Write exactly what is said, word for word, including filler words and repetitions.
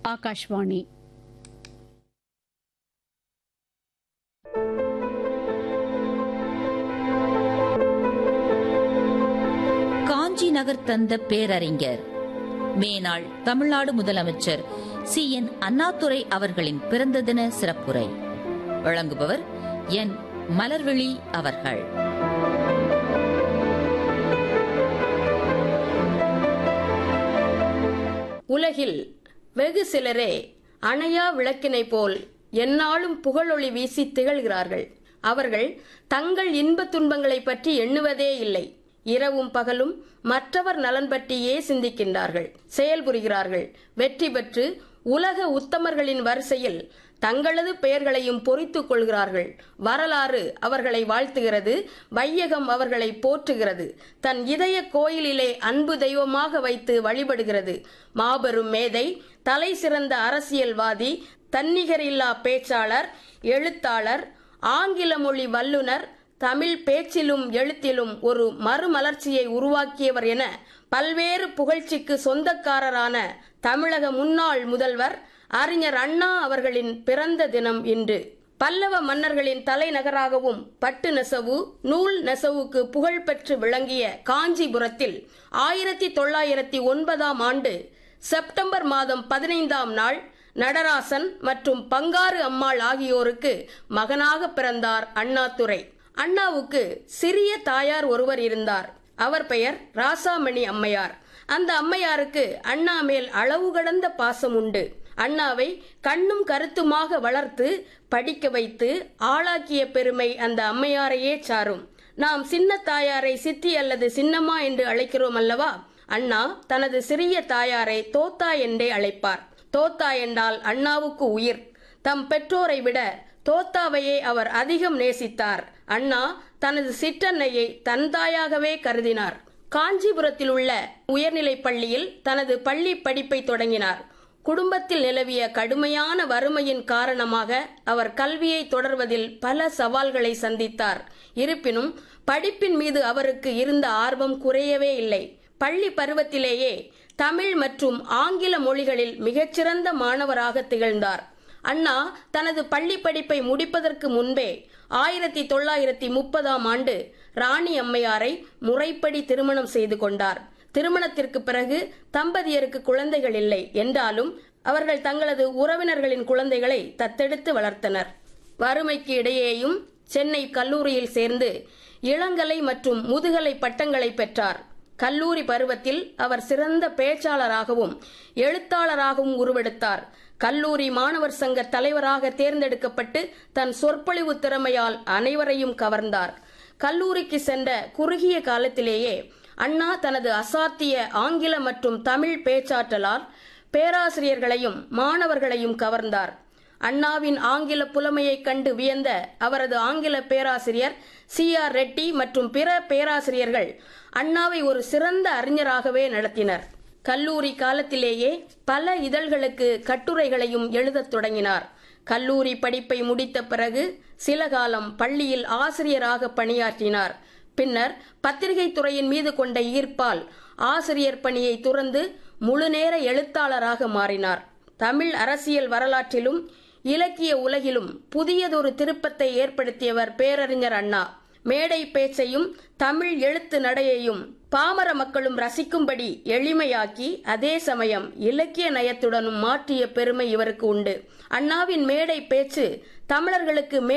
ஆகாஷ்வாணி. காஞ்சி நகர் தந்த பேரறிஞர் மேனாள் தமிழ்நாடு முதலமைச்சர் சி என் அண்ணாதுரை அவர்களின் பிறந்த தின சிறப்புரை வழங்குபவர் என் மலர்விழி அவர்கள். உலகில் வெகு சிலரே அணையா விளக்கினை போல் எந்நாளும் புகழொளி வீசி திகழ்கிறார்கள். அவர்கள் தங்கள் இன்ப துன்பங்களை பற்றி எண்ணுவதே இல்லை. இரவும் பகலும் மற்றவர் நலன் பற்றியே சிந்திக்கின்றார்கள், செயல்புரிகிறார்கள். வெற்றி பெற்று உலக உத்தமர்களின் வரிசையில் தங்களது பெயர்களையும் பொறித்துக் கொள்கிறார்கள். வரலாறு அவர்களை வாழ்த்துகிறது, வையகம் அவர்களை போற்றுகிறது, தன் இதய கோயிலிலே அன்பு தெய்வமாக வைத்து வழிபடுகிறது. மாபெரும் மேதை, தலை சிறந்த அரசியல்வாதி, தன்னிகரில்லா பேச்சாளர், எழுத்தாளர், ஆங்கில மொழி வல்லுனர், தமிழ் பேச்சிலும் எழுத்திலும் ஒரு மறுமலர்ச்சியை உருவாக்கியவர் என பல்வேறு புகழ்ச்சிக்கு சொந்தக்காரரான தமிழக முன்னாள் முதல்வர் அறிஞர் அண்ணா அவர்களின் பிறந்த தினம் இன்று. பல்லவ மன்னர்களின் தலைநகராகவும் பட்டு நெசவு, நூல் நெசவுக்கு புகழ்பெற்று விளங்கிய காஞ்சிபுரத்தில் ஆயிரத்தி தொள்ளாயிரத்தி ஒன்பதாம் ஆண்டு செப்டம்பர் மாதம் பதினைந்தாம் நாள் நடராசன் மற்றும் பங்காரு அம்மாள் ஆகியோருக்கு மகனாக பிறந்தார் அண்ணாதுரை. அண்ணாவுக்கு சிறிய தாயார் ஒருவர் இருந்தார். அவர் பெயர் ராசாமணி அம்மையார். அந்த அம்மையாருக்கு அண்ணா மேல் அளவு கடந்த பாசம் உண்டு. அண்ணாவை கண்ணும் கருத்துமாக வளர்த்து படிக்க வைத்து ஆளாக்கிய பெருமை அந்த அம்மையாரையே சாரும். நாம் சின்ன தாயாரை சித்தி அல்லது சின்னம்மா என்று அழைக்கிறோம் அல்லவா? அண்ணா தனது சிறிய தாயாரை தோத்தா என்றே அழைப்பார். தோத்தா என்றால் அண்ணாவுக்கு உயிர். தம் பெற்றோரை விட தோத்தாவையே அவர் அதிகம் நேசித்தார். அண்ணா தனது சிற்றன்னையை தன் தாயாகவே கருதினார். காஞ்சிபுரத்தில் உள்ள உயர்நிலைப் பள்ளியில் தனது பள்ளி படிப்பை தொடங்கினார். குடும்பத்தில் நிலவிய கடுமையான வறுமையின் காரணமாக அவர் கல்வியை தொடர்வதில் பல சவால்களை சந்தித்தார். இருப்பினும் படிப்பின் மீது அவருக்கு இருந்த ஆர்வம் குறையவே இல்லை. பள்ளி பருவத்திலேயே தமிழ் மற்றும் ஆங்கில மொழிகளில் மிகச்சிறந்த மாணவராக திகழ்ந்தார். அண்ணா தனது பள்ளி படிப்பை முடிப்பதற்கு முன்பே ஆயிரத்தி தொள்ளாயிரத்தி முப்பதாம் ஆண்டு ராணி அம்மையாரை முறைப்படி திருமணம் செய்து கொண்டார். திருமணத்திற்கு பிறகு தம்பதியருக்கு குழந்தைகள் இல்லை என்றாலும் அவர்கள் தங்களது உறவினர்களின் குழந்தைகளை தத்தெடுத்து வளர்த்தனர். வறுமைக்கு இடையேயும் சென்னை கல்லூரியில் சேர்ந்து இளங்கலை மற்றும் முதுகலை பட்டங்களை பெற்றார். கல்லூரி பருவத்தில் அவர் சிறந்த பேச்சாளராகவும் எழுத்தாளராகவும் உருவெடுத்தார். கல்லூரி மாணவர் சங்க தலைவராக தேர்ந்தெடுக்கப்பட்டு தன் சொற்பொழிவு திறமையால் அனைவரையும் கவர்ந்தார். கல்லூரிக்கு சென்ற குறுகிய காலத்திலேயே அண்ணா தனது அசாத்திய ஆங்கில மற்றும் தமிழ் பேச்சாற்றலால் பேராசிரியர்களையும் மாணவர்களையும் கவர்ந்தார். அண்ணாவின் ஆங்கில புலமையை கண்டு வியந்த அவரது ஆங்கில பேராசிரியர் சி ஆர் ரெட்டி மற்றும் பிற பேராசிரியர்கள் அண்ணாவை ஒரு சிறந்த அறிஞராகவே நடத்தினர். கல்லூரி காலத்திலேயே பல இதழ்களுக்கு கட்டுரைகளையும் எழுதத் தொடங்கினார். கல்லூரி படிப்பை முடித்த பிறகு சில காலம் பள்ளியில் ஆசிரியராக பணியாற்றினார். பின்னர் பத்திரிகை துறையின் மீது கொண்ட ஈர்ப்பால் ஆசிரியர் பணியை துறந்து முழுநேர எழுத்தாளராக மாறினார். தமிழ் அரசியல் வரலாற்றிலும் இலக்கிய உலகிலும் புதியதொரு திருப்பத்தை ஏற்படுத்தியவர் பேரறிஞர் அண்ணா. மேடை பேச்சையும் தமிழ் எழுத்து நடையையும் பாமர மக்களும் ரசிக்கும்படி எளிமையாக்கி அதே சமயம் இலக்கிய நயத்துடனும் மாற்றிய பெருமை இவருக்கு உண்டு. அண்ணாவின் மேடை பேச்சு தமிழர்களுக்கு